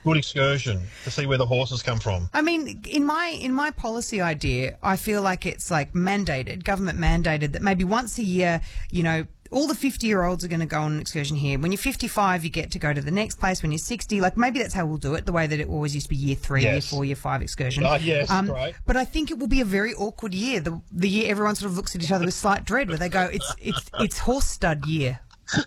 good excursion to see where the horses come from. I mean, in my policy idea, I feel like it's like mandated, government mandated, that maybe once a year, you know, all the 50-year-olds are going to go on an excursion here. When you're 55, you get to go to the next place. When you're 60, like maybe that's how we'll do it, the way that it always used to be year 3, Yes. year 4, year 5 excursion. Oh, yes, great. But I think it will be a very awkward year, the year everyone sort of looks at each other with slight dread, where they go, it's horse stud year.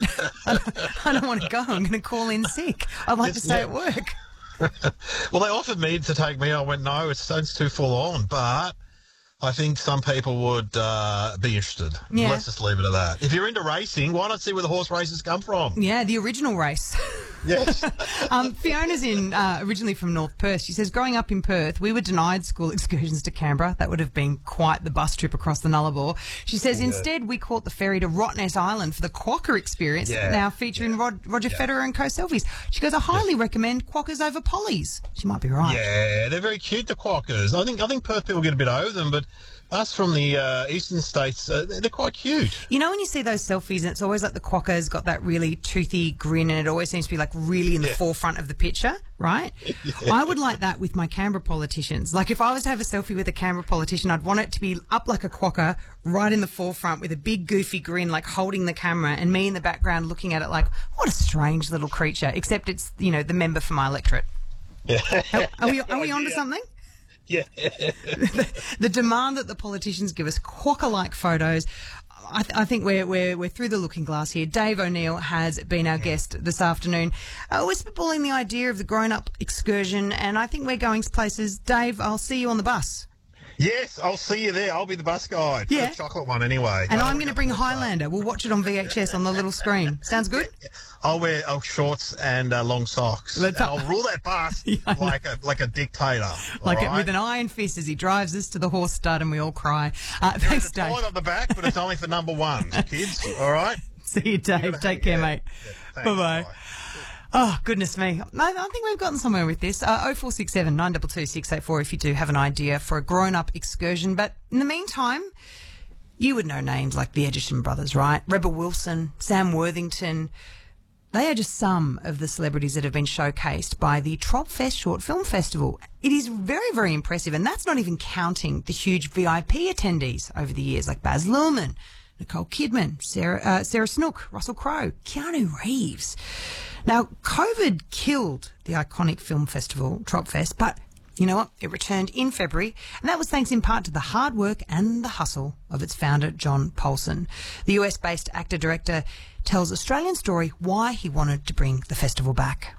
I don't want to go. I'm going to call in sick. I'd like to stay at work. Well, they offered me to take me. I went, no, it's too full on. But I think some people would be interested. Yeah. Let's just leave it at that. If you're into racing, why not see where the horse races come from? Yeah, the original race. Yes. Fiona's originally from North Perth. She says, growing up in Perth, we were denied school excursions to Canberra. That would have been quite the bus trip across the Nullarbor. She says, instead, we caught the ferry to Rottnest Island for the Quokka experience, now featuring Roger Federer and co-selfies. She goes, I highly recommend Quokkas over Pollies. She might be right. Yeah, they're very cute, the Quokkas. I think Perth people get a bit over them, but us from the eastern states, they're quite cute. You know when you see those selfies and it's always like the Quokka's got that really toothy grin and it always seems to be like really in the forefront of the picture, right? I would like that with my Canberra politicians. Like if I was to have a selfie with a Canberra politician, I'd want it to be up like a Quokka, right in the forefront with a big goofy grin, like holding the camera, and me in the background looking at it like, what a strange little creature, except it's, you know, the member for my electorate. Yeah. Are we onto something? Yeah. The demand that the politicians give us Quokka-like photos. I think we're through the looking glass here. Dave O'Neill has been our guest this afternoon. We're spitballing the idea of the grown-up excursion, and I think we're going places. Dave, I'll see you on the bus. Yes, I'll see you there. I'll be the bus guide. Yeah. The chocolate one anyway. And I'm going to bring Highlander. We'll watch it on VHS on the little screen. Sounds good? I'll wear shorts and long socks. And I'll rule that bus like a dictator. Like it with an iron fist as he drives us to the horse stud and we all cry. Thanks, Dave. There's a on the back, but it's only for number ones, kids. All right? See you, Dave. Take care, mate. Yeah, Bye-bye. Oh, goodness me. I think we've gotten somewhere with this. 0467 922 684 if you do have an idea for a grown-up excursion. But in the meantime, you would know names like the Edgerton brothers, right? Rebel Wilson, Sam Worthington. They are just some of the celebrities that have been showcased by the Tropfest Short Film Festival. It is very, very impressive, and that's not even counting the huge VIP attendees over the years like Baz Luhrmann, Nicole Kidman, Sarah Snook, Russell Crowe, Keanu Reeves. Now, COVID killed the iconic film festival, Tropfest, but you know what? It returned in February, and that was thanks in part to the hard work and the hustle of its founder, John Paulson. The US-based actor-director tells Australian Story why he wanted to bring the festival back.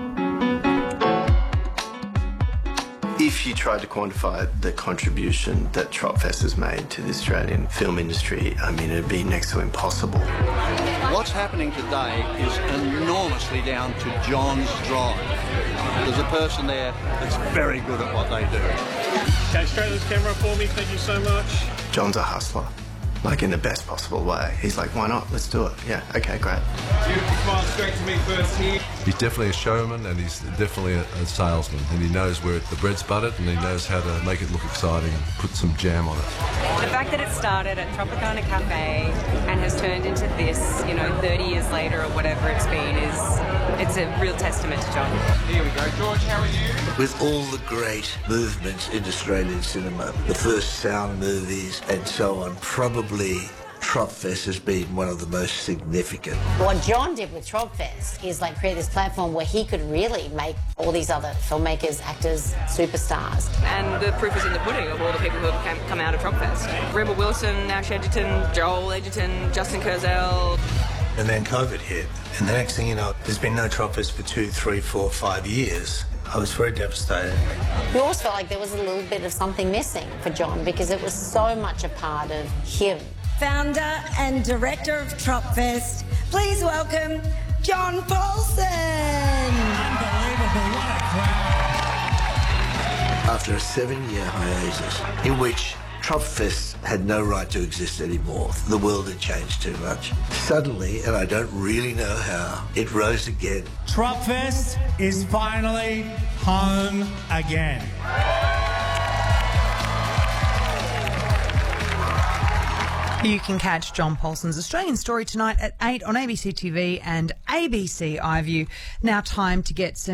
If you tried to quantify the contribution that Tropfest has made to the Australian film industry, I mean, it'd be next to impossible. What's happening today is enormously down to John's drive. There's a person there that's very good at what they do. Okay, straight to the camera for me, thank you so much. John's a hustler, like in the best possible way. He's like, why not? Let's do it. Yeah, okay, great. Beautiful smile straight to me first here. He's definitely a showman and he's definitely a salesman, and he knows where the bread's buttered and he knows how to make it look exciting and put some jam on it. The fact that it started at Tropicana Cafe and has turned into this, 30 years later or whatever it's been, it's a real testament to John. Here we go. George, how are you? With all the great movements in Australian cinema, the first sound movies and so on, probably Tropfest has been one of the most significant. What John did with Tropfest is create this platform where he could really make all these other filmmakers, actors, superstars. And the proof is in the pudding of all the people who have come out of Tropfest. Rebel Wilson, Nash Edgerton, Joel Edgerton, Justin Kurzel. And then COVID hit, and the next thing you know, there's been no Tropfest for 2, 3, 4, 5 years. I was very devastated. We always felt like there was a little bit of something missing for John because it was so much a part of him. Founder and director of Tropfest, please welcome John Paulson. Unbelievable, what a crowd. After a 7-year hiatus in which Tropfest had no right to exist anymore, the world had changed too much. Suddenly, and I don't really know how, it rose again. Tropfest is finally home again. You can catch John Paulson's Australian Story tonight at 8 on ABC TV and ABC iView. Now time to get some